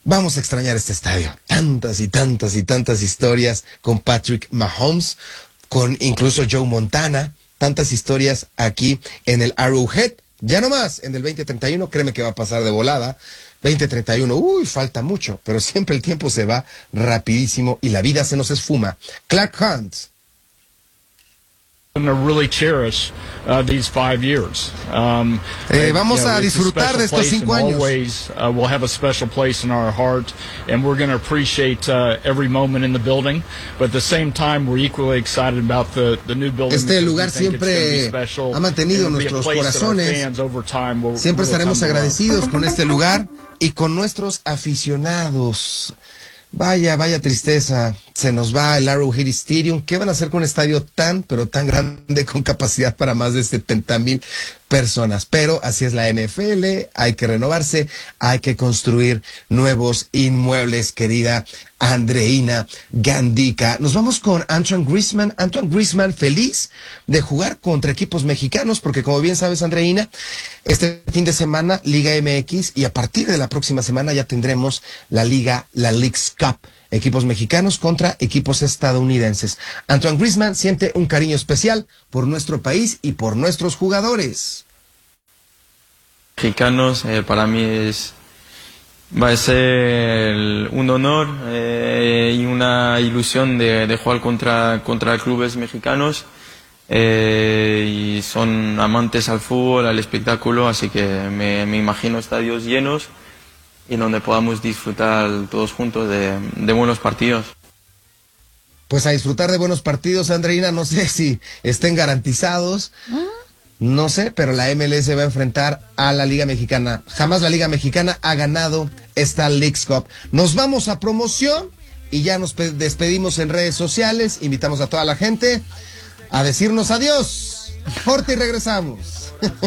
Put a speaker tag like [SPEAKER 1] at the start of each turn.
[SPEAKER 1] Vamos a extrañar este estadio. Tantas y tantas y tantas historias con Patrick Mahomes, con incluso Joe Montana. Tantas historias aquí en el Arrowhead. Ya no más, en el 2031, créeme que va a pasar de volada. 2031, falta mucho, pero siempre el tiempo se va rapidísimo y la vida se nos esfuma. Clark Hunt.
[SPEAKER 2] To really cherish these 5 years.
[SPEAKER 1] Vamos a disfrutar de estos 5 años.
[SPEAKER 2] Always will have a special place in our heart, and we're going to appreciate every moment in the building. But at the same time, we're equally excited about the new building.
[SPEAKER 1] Este lugar siempre ha mantenido nuestros corazones. Siempre estaremos agradecidos con este lugar y con nuestros aficionados. Vaya tristeza, se nos va el Arrowhead Stadium. ¿Qué van a hacer con un estadio pero tan grande, con capacidad para más de 70,000 personas? Pero así es la NFL, hay que renovarse, hay que construir nuevos inmuebles, querida Andreina Gandica. Nos vamos con Antoine Griezmann. Antoine Griezmann feliz de jugar contra equipos mexicanos, porque como bien sabes, Andreina, este fin de semana Liga MX, y a partir de la próxima semana ya tendremos la Leagues Cup. Equipos mexicanos contra equipos estadounidenses. Antoine Griezmann siente un cariño especial por nuestro país y por nuestros jugadores.
[SPEAKER 3] Mexicanos, para mí va a ser un honor y una ilusión de jugar contra clubes mexicanos. Y son amantes al fútbol, al espectáculo, así que me imagino estadios llenos y donde podamos disfrutar todos juntos de buenos partidos.
[SPEAKER 1] Pues a disfrutar de buenos partidos, Andreina. No sé si estén garantizados, no sé, pero la MLS va a enfrentar a la Liga Mexicana. Jamás la Liga Mexicana ha ganado esta Leagues Cup. Nos vamos a promoción y ya nos despedimos en redes sociales. Invitamos a toda la gente a decirnos adiós. Corte y regresamos.